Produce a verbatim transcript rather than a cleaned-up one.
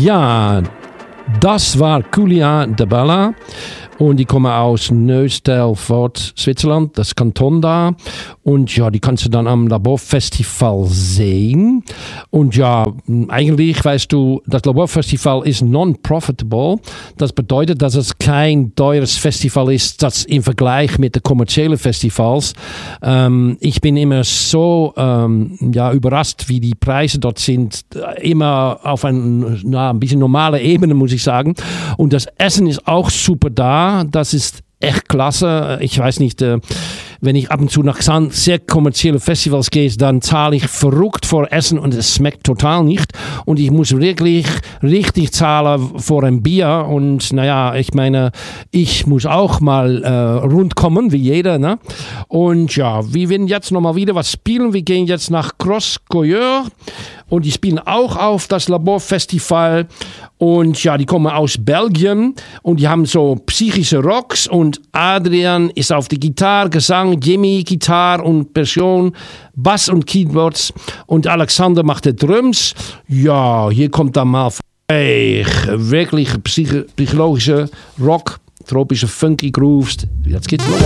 Ja, das war Culia de Balla. Und die kommen aus Neuchâtel-Fort, Zwitserland, das Kanton da. Und ja, die kannst du dann am Laborfestival sehen. Und ja, eigentlich, weißt du, das Laborfestival ist non-profitable. Das bedeutet, dass es kein teures Festival ist, das im Vergleich mit den kommerziellen Festivals. Ähm, ich bin immer so ähm, ja, überrascht, wie die Preise dort sind. Immer auf ein, na, ein bisschen normale Ebene, muss ich sagen. Und das Essen ist auch super da. Das ist echt klasse. Ich weiß nicht, äh, wenn ich ab und zu nach sehr kommerzielle Festivals gehe, dann zahle ich verrückt für Essen und es schmeckt total nicht. Und ich muss wirklich richtig zahlen für ein Bier. Und naja, ich meine, ich muss auch mal äh, rundkommen, wie jeder. Ne? Und ja, wir werden jetzt nochmal wieder was spielen. Wir gehen jetzt nach Croscoeur. Und die spielen auch auf das Laborfestival. Und ja, die kommen aus Belgien. Und die haben so psychische Rocks. Und Adrian ist auf die Gitarre, Gesang, Jimmy, Gitarre und Percussion, Bass und Keyboards. Und Alexander macht die Drums. Ja, hier kommt dann mal hey, wirklich psych- psychologische Rock, tropische Funky Grooves. Jetzt geht's los.